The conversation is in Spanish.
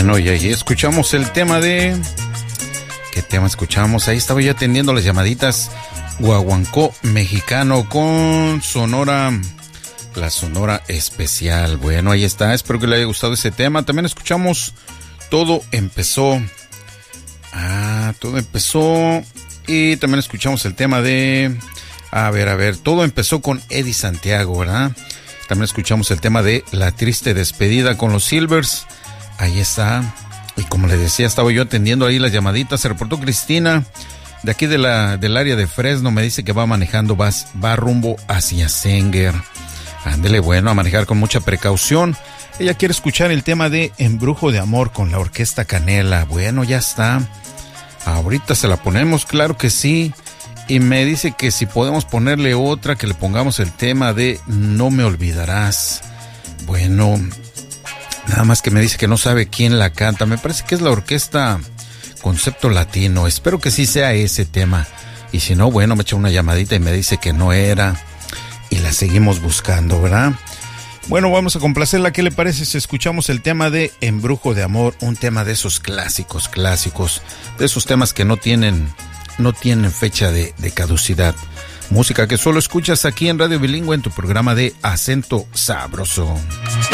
Bueno, y ahí escuchamos el tema de... ¿Qué tema escuchamos? Ahí estaba yo atendiendo las llamaditas. Guaguancó mexicano con Sonora, la Sonora Especial. Bueno, ahí está, espero que le haya gustado ese tema. También escuchamos Todo Empezó. Todo Empezó. Y también escuchamos el tema de... A ver, Todo Empezó con Eddie Santiago, ¿verdad? También escuchamos el tema de La Triste Despedida con los Silvers. Ahí está. Y como les decía, estaba yo atendiendo ahí las llamaditas. Se reportó Cristina, de aquí del área de Fresno. Me dice que va manejando, va rumbo hacia Sanger. Ándele, bueno, a manejar con mucha precaución. Ella quiere escuchar el tema de Embrujo de Amor con la Orquesta Canela. Bueno, ya está. Ahorita se la ponemos, claro que sí. Y me dice que si podemos ponerle otra, que le pongamos el tema de No Me Olvidarás. Bueno, nada más que me dice que no sabe quién la canta. Me parece que es la orquesta Concepto Latino. Espero que sí sea ese tema. Y si no, bueno, me echa una llamadita y me dice que no era. Y la seguimos buscando, ¿verdad? Bueno, vamos a complacerla. ¿Qué le parece si escuchamos el tema de Embrujo de Amor? Un tema de esos clásicos. De esos temas que no tienen fecha de caducidad. Música que solo escuchas aquí en Radio Bilingüe en tu programa de Acento Sabroso.